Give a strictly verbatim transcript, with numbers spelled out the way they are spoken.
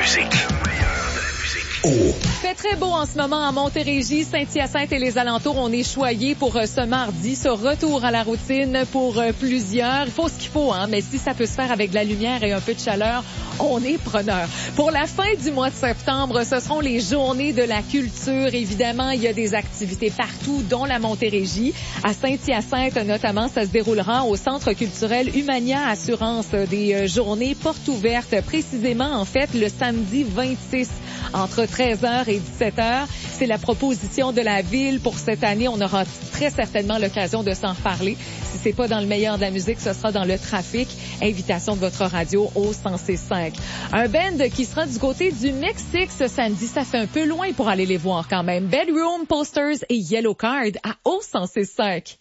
musique. Oh. Il fait très beau en ce moment à Montérégie, Saint-Hyacinthe et les alentours. On est choyés pour euh, ce mardi, ce retour à la routine pour euh, plusieurs. Il faut ce qu'il faut, hein, mais si ça peut se faire avec de la lumière et un peu de chaleur, on est preneur. Pour la fin du mois de septembre, ce seront les journées de la culture. Évidemment, il y a des activités partout, dont la Montérégie. À Saint-Hyacinthe, notamment, ça se déroulera au Centre culturel Humania Assurance. Des euh, journées portes ouvertes, précisément, en fait, le samedi vingt-six, entre treize heures et dix-sept heures. C'est la proposition de la ville pour cette année. On aura très certainement l'occasion de s'en reparler. Si c'est pas dans le meilleur de la musique, ce sera dans le trafic. Invitation de votre radio au cent six cinq. Un band qui sera du côté du Mexique ce samedi. Ça fait un peu loin pour aller les voir quand même. Bedroom, Posters et Yellow Card à au cent six cinq.